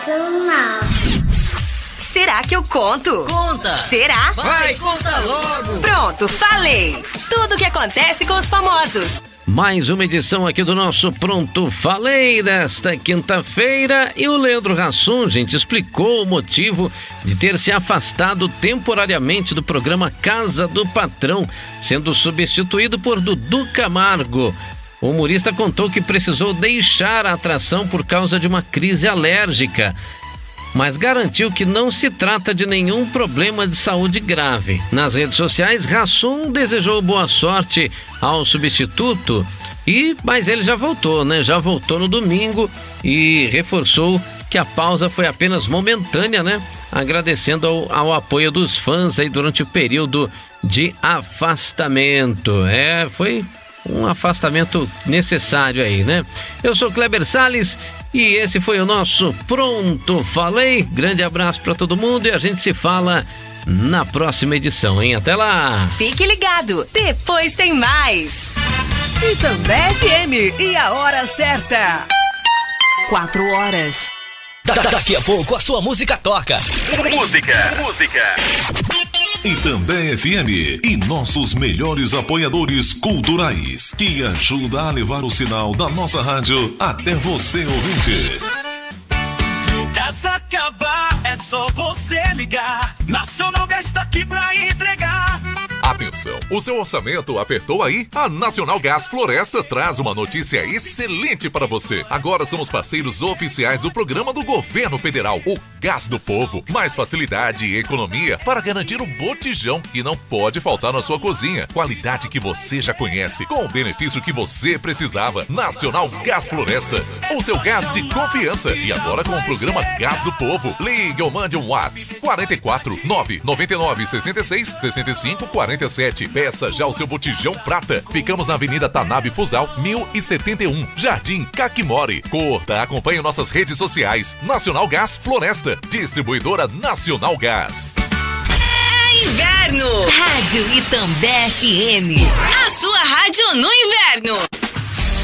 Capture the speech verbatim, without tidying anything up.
Não. Será que eu conto? Conta! Será? Vai, conta logo! Pronto, falei! Tudo o que acontece com os famosos. Mais uma edição aqui do nosso Pronto Falei desta quinta-feira e o Leandro Hassum, gente, explicou o motivo de ter se afastado temporariamente do programa Casa do Patrão, sendo substituído por Dudu Camargo. O humorista contou que precisou deixar a atração por causa de uma crise alérgica, mas garantiu que não se trata de nenhum problema de saúde grave. Nas redes sociais, Hassum desejou boa sorte ao substituto, e, mas ele já voltou, né? Já voltou no domingo e reforçou que a pausa foi apenas momentânea, né? Agradecendo ao, ao apoio dos fãs aí durante o período de afastamento. É, foi um afastamento necessário aí, né? Eu sou Kleber Salles e esse foi o nosso Pronto Falei. Grande abraço para todo mundo e a gente se fala na próxima edição, hein? Até lá! Fique ligado, depois tem mais. Itambé F M e a hora certa. Quatro horas. Da- daqui a pouco a sua música toca. Música, música. Itambé F M e nossos melhores apoiadores culturais, que ajuda a levar o sinal da nossa rádio até você, ouvinte. Se essa acabar, é só você ligar. Nacional Gás está aqui pra entregar. Atenção, o seu orçamento apertou aí? A Nacional Gás Floresta traz uma notícia excelente para você. Agora somos parceiros oficiais do programa do Governo Federal, o Gás do Povo. Mais facilidade e economia para garantir o botijão que não pode faltar na sua cozinha. Qualidade que você já conhece, com o benefício que você precisava. Nacional Gás Floresta, o seu gás de confiança. E agora com o programa Gás do Povo. Ligue ou mande um WhatsApp quarenta e quatro, nove nove nove, sessenta e seis, sessenta e cinco, quarenta e sete. Peça já o seu botijão prata. Ficamos na Avenida Tanabe Fusal, mil e setenta e um, Jardim Caquimori. Curta, acompanhe nossas redes sociais. Nacional Gás Floresta, distribuidora Nacional Gás. É inverno! Rádio Itambé F M. A sua rádio no inverno.